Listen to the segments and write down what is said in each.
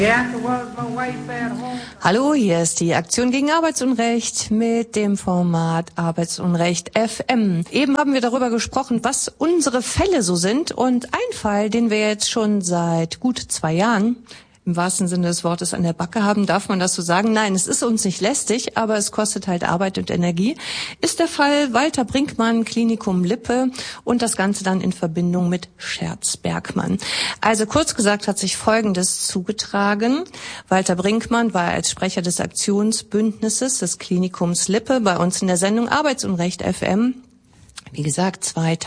Hallo, hier ist die Aktion gegen Arbeitsunrecht mit dem Format Arbeitsunrecht FM. Eben haben wir darüber gesprochen, was unsere Fälle so sind, und ein Fall, den wir jetzt schon seit gut 2 Jahren im wahrsten Sinne des Wortes an der Backe haben, darf man das so sagen? Nein, es ist uns nicht lästig, aber es kostet halt Arbeit und Energie, ist der Fall Walter Brinkmann, Klinikum Lippe, und das Ganze dann in Verbindung mit Scherz Bergmann. Also kurz gesagt hat sich Folgendes zugetragen. Walter Brinkmann war als Sprecher des Aktionsbündnisses des Klinikums Lippe bei uns in der Sendung Arbeitsunrecht FM. Wie gesagt,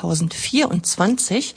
2024.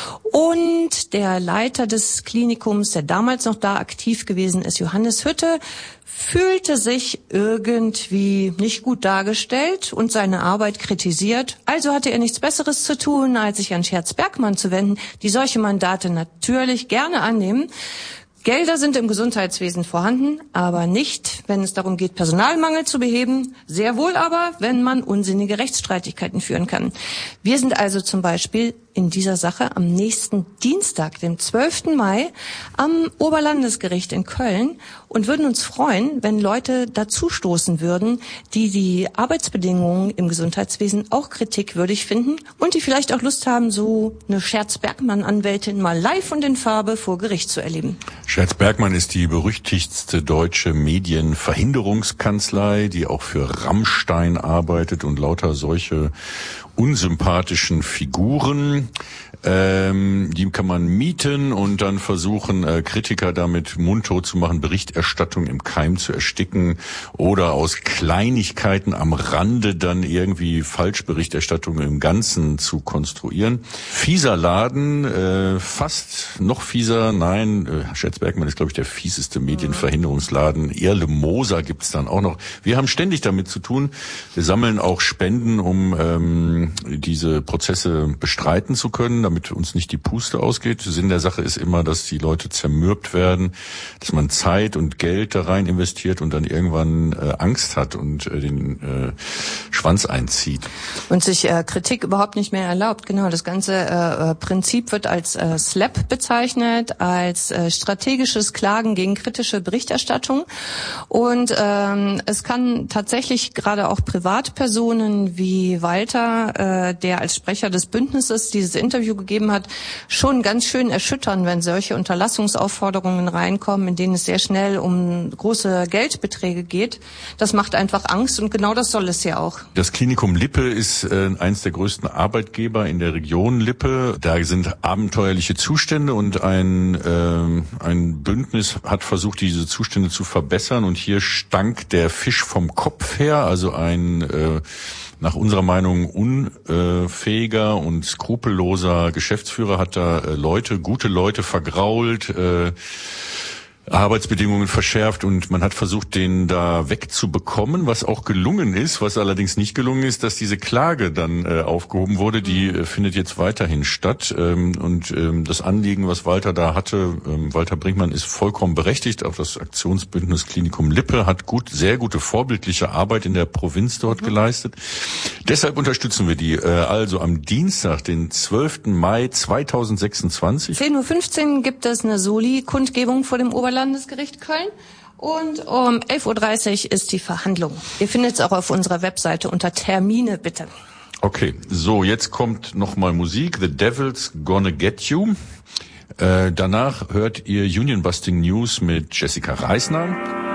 Und der Leiter des Klinikums, der damals noch da aktiv gewesen ist, Johannes Hütte, fühlte sich irgendwie nicht gut dargestellt und seine Arbeit kritisiert. Also hatte er nichts Besseres zu tun, als sich an Scherz Bergmann zu wenden, die solche Mandate natürlich gerne annehmen. Gelder sind im Gesundheitswesen vorhanden, aber nicht, wenn es darum geht, Personalmangel zu beheben. Sehr wohl aber, wenn man unsinnige Rechtsstreitigkeiten führen kann. Wir sind also zum Beispiel in dieser Sache am nächsten Dienstag, dem 12. Mai, am Oberlandesgericht in Köln und würden uns freuen, wenn Leute dazustoßen würden, die die Arbeitsbedingungen im Gesundheitswesen auch kritikwürdig finden und die vielleicht auch Lust haben, so eine Scherz-Bergmann-Anwältin mal live und in Farbe vor Gericht zu erleben. Scherz Bergmann ist die berüchtigste deutsche Medienverhinderungskanzlei, die auch für Rammstein arbeitet und lauter solche unsympathischen Figuren. Die kann man mieten und dann versuchen, Kritiker damit mundtot zu machen, Berichterstattung im Keim zu ersticken oder aus Kleinigkeiten am Rande dann irgendwie Falschberichterstattung im Ganzen zu konstruieren. Fieser Laden, fast noch fieser, nein, Scherz Bergmann ist, glaube ich, der fieseste Medienverhinderungsladen. Erle Moser gibt's dann auch noch. Wir haben ständig damit zu tun. Wir sammeln auch Spenden, um diese Prozesse bestreiten zu können, damit uns nicht die Puste ausgeht. Sinn der Sache ist immer, dass die Leute zermürbt werden, dass man Zeit und Geld da rein investiert und dann irgendwann Angst hat und den Schwanz einzieht. Und sich Kritik überhaupt nicht mehr erlaubt. Genau, das ganze Prinzip wird als SLAP bezeichnet, als strategisches Klagen gegen kritische Berichterstattung. Und es kann tatsächlich gerade auch Privatpersonen wie Walter, der als Sprecher des Bündnisses dieses Interview gegeben hat, schon ganz schön erschüttern, wenn solche Unterlassungsaufforderungen reinkommen, in denen es sehr schnell um große Geldbeträge geht. Das macht einfach Angst, und genau das soll es ja auch. Das Klinikum Lippe ist eins der größten Arbeitgeber in der Region Lippe. Da sind abenteuerliche Zustände und ein Bündnis hat versucht, diese Zustände zu verbessern, und hier stank der Fisch vom Kopf her, also ein nach unserer Meinung unfähiger und skrupelloser Geschäftsführer hat da gute Leute vergrault, Arbeitsbedingungen verschärft, und man hat versucht, den da wegzubekommen, was auch gelungen ist. Was allerdings nicht gelungen ist, dass diese Klage dann aufgehoben wurde. Die findet jetzt weiterhin statt. Und das Anliegen, was Walter da hatte, Walter Brinkmann, ist vollkommen berechtigt. Auch das Aktionsbündnis Klinikum Lippe hat sehr gute vorbildliche Arbeit in der Provinz dort geleistet. Deshalb unterstützen wir die. Also am Dienstag, den 12. Mai 2026. 10:15 Uhr gibt es eine Soli-Kundgebung vor dem Oberlandesgericht Köln. Und um 11:30 Uhr ist die Verhandlung. Ihr findet es auch auf unserer Webseite unter Termine, bitte. Okay, so, jetzt kommt nochmal Musik. The Devil's Gonna Get You. Danach hört ihr Union Busting News mit Jessica Reisner.